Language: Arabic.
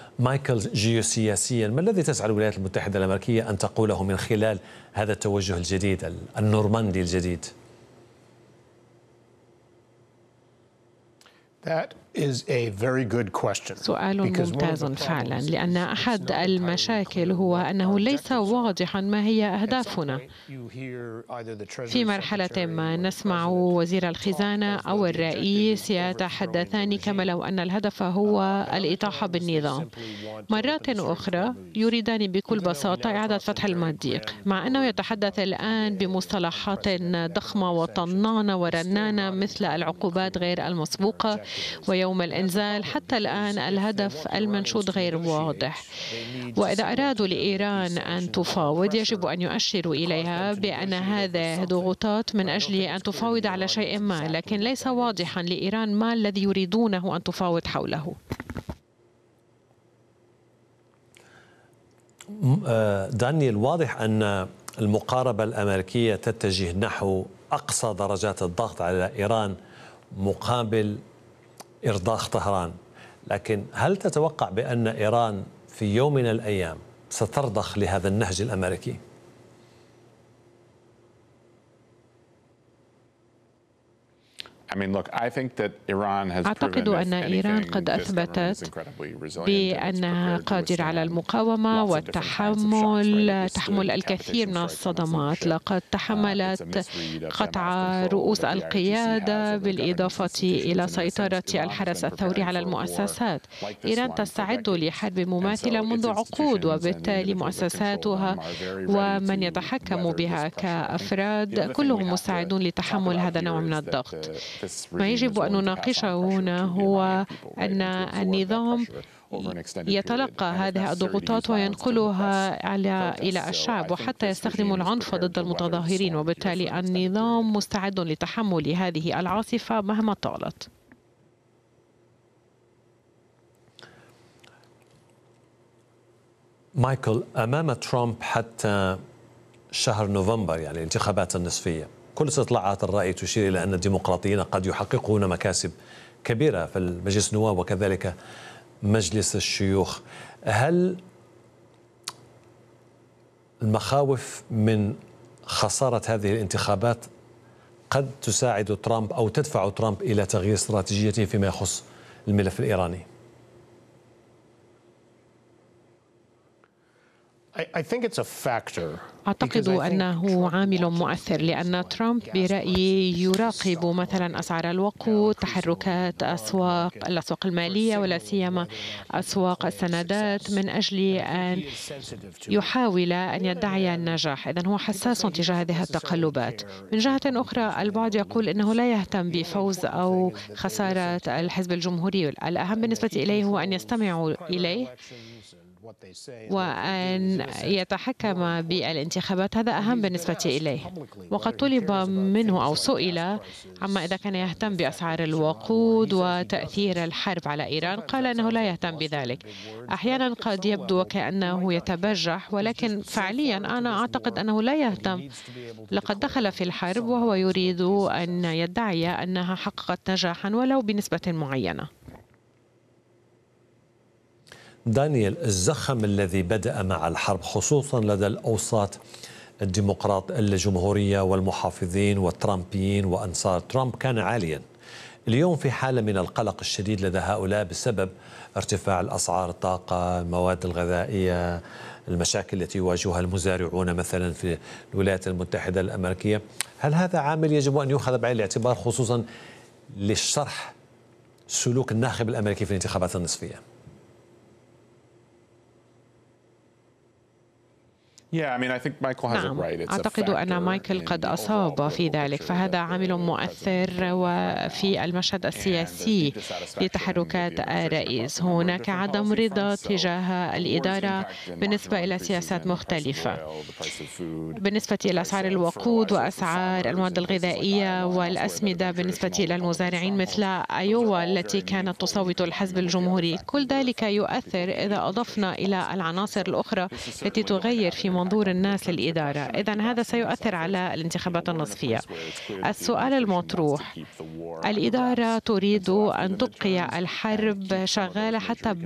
مايكل، جيوسياسيا ما الذي تسعى الولايات المتحدة الأمريكية أن تقوله من خلال هذا التوجه الجديد النورماندي الجديد؟ سؤال ممتاز فعلا، لأن أحد المشاكل هو أنه ليس واضحا ما هي أهدافنا. في مرحلة ما نسمع وزير الخزانة أو الرئيس يتحدثان كما لو أن الهدف هو الإطاحة بالنظام. مرات أخرى يريدان بكل بساطة إعادة فتح المضيق، مع أنه يتحدث الآن بمصطلحات ضخمة وطنانة ورنانة مثل العقوبات غير المسبوقة ويوم الإنزال. حتى الآن الهدف المنشود غير واضح، وإذا أرادوا لإيران أن تفاوض يجب أن يؤشروا إليها بأن هذه ضغوطات من أجل أن تفاوض على شيء ما، لكن ليس واضحا لإيران ما الذي يريدونه أن تفاوض حوله. دانيال، واضح أن المقاربة الأمريكية تتجه نحو أقصى درجات الضغط على إيران مقابل إرضاخ طهران، لكن هل تتوقع بأن إيران في يوم من الأيام سترضخ لهذا النهج الأمريكي؟ أعتقد أن إيران قد أثبتت بأنها قادرة على المقاومة والتحمل، تحمل الكثير من الصدمات. لقد تحملت قطع رؤوس القيادة بالإضافة إلى سيطرة الحرس الثوري على المؤسسات. إيران تستعد لحرب مماثلة منذ عقود، وبالتالي مؤسساتها ومن يتحكم بها كأفراد كلهم مستعدون لتحمل هذا النوع من الضغط. ما يجب أن نناقشه هنا هو أن النظام يتلقى هذه الضغوطات وينقلها إلى الشعب، وحتى يستخدم العنف ضد المتظاهرين، وبالتالي النظام مستعد لتحمل هذه العاصفة مهما طالت. مايكل، أمام ترامب حتى شهر نوفمبر، يعني الانتخابات النصفية، كل استطلاعات الرأي تشير إلى أن الديمقراطيين قد يحققون مكاسب كبيرة في المجلس النواب وكذلك مجلس الشيوخ. هل المخاوف من خسارة هذه الانتخابات قد تساعد ترامب أو تدفع ترامب إلى تغيير استراتيجيته فيما يخص الملف الإيراني؟ أعتقد أنه عامل مؤثر، لأن ترامب برأيي يراقب مثلا أسعار الوقود، تحركات الأسواق المالية ولا سيما أسواق السندات، من أجل أن يحاول أن يدعي النجاح. إذن هو حساس تجاه هذه التقلبات. من جهة أخرى البعض يقول أنه لا يهتم بفوز أو خسارة الحزب الجمهوري، الأهم بالنسبة إليه هو أن يستمعوا إليه وأن يتحكم بالانتخابات، هذا أهم بالنسبة إليه. وقد طلب منه أو سئل عما إذا كان يهتم بأسعار الوقود وتأثير الحرب على إيران، قال أنه لا يهتم بذلك. أحيانا قد يبدو وكأنه يتبجح، ولكن فعليا أنا أعتقد أنه لا يهتم. لقد دخل في الحرب وهو يريد أن يدعي أنها حققت نجاحا ولو بنسبة معينة. دانيال، الزخم الذي بدأ مع الحرب خصوصا لدى الأوساط الجمهورية والمحافظين والترامبيين وأنصار ترامب كان عاليا. اليوم في حالة من القلق الشديد لدى هؤلاء بسبب ارتفاع الأسعار، الطاقة، المواد الغذائية، المشاكل التي يواجهها المزارعون مثلا في الولايات المتحدة الأمريكية. هل هذا عامل يجب أن يؤخذ بعين الاعتبار خصوصا للشرح سلوك الناخب الأمريكي في الانتخابات النصفية؟ نعم، أعتقد أن مايكل قد أصاب في ذلك، فهذا عامل مؤثر وفي المشهد السياسي لتحركات الرئيس. هناك عدم رضا تجاه الإدارة بالنسبة إلى سياسات مختلفة، بالنسبة إلى أسعار الوقود وأسعار المواد الغذائية والأسمدة بالنسبة إلى المزارعين مثل أيوا التي كانت تصوت الحزب الجمهوري. كل ذلك يؤثر إذا أضفنا إلى العناصر الأخرى التي تغير في منظور الناس للإدارة. إذن هذا سيؤثر على الانتخابات النصفية. السؤال المطروح: الإدارة تريد أن تبقي الحرب شغالة حتى